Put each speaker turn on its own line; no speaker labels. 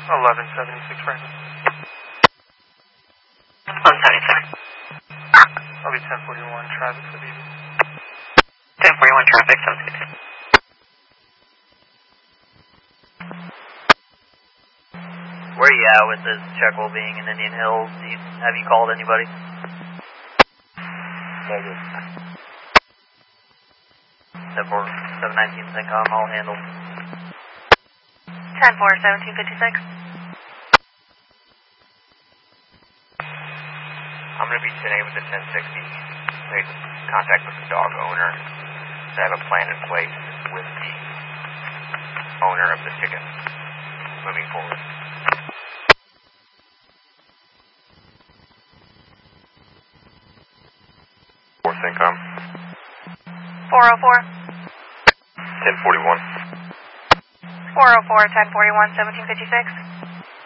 1176 Brandon.
176.
I'll be 1041 traffic for BB.
1041 traffic, sounds good.
Where are you at with this Checkle being in Indian Hills? Have you called anybody?
Negative.
719 CENTCOM, all handled.
10-4, 1756.
I'm going to be 10-8 with the 1060. Made contact with the dog owner to have a plan in place with the owner of the ticket moving forward. CENTCOM.
404.
1041.
404, 1041, 1756.